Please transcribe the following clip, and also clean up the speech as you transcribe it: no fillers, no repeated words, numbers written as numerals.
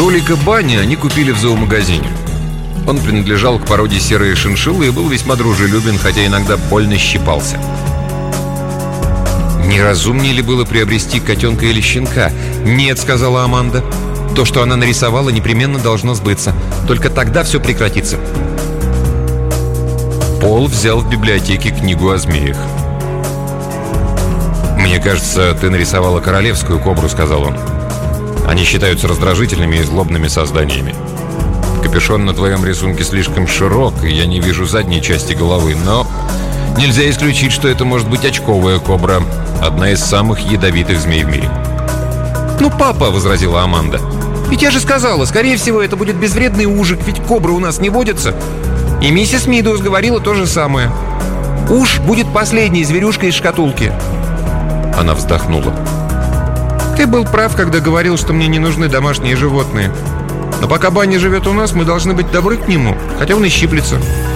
Толика Банни они купили в зоомагазине. Он принадлежал к породе серые шиншиллы и был весьма дружелюбен, хотя иногда больно щипался. «Не разумнее ли было приобрести котенка или щенка?» «Нет», — сказала Аманда. «То, что она нарисовала, непременно должно сбыться. Только тогда все прекратится». Пол взял в библиотеке книгу о змеях. «Мне кажется, ты нарисовала королевскую кобру», — сказал он. «Они считаются раздражительными и злобными созданиями. Капюшон на твоем рисунке слишком широк, и я не вижу задней части головы, но нельзя исключить, что это может быть очковая кобра, одна из самых ядовитых змей в мире». «Ну, папа», — возразила Аманда, — «ведь я же сказала, скорее всего, это будет безвредный ужик, ведь кобры у нас не водятся. И миссис Мидоуз говорила то же самое. Уж будет последней зверюшкой из шкатулки». Она вздохнула. «Ты был прав, когда говорил, что мне не нужны домашние животные. Но пока Банни живет у нас, мы должны быть добры к нему, хотя он и щиплется.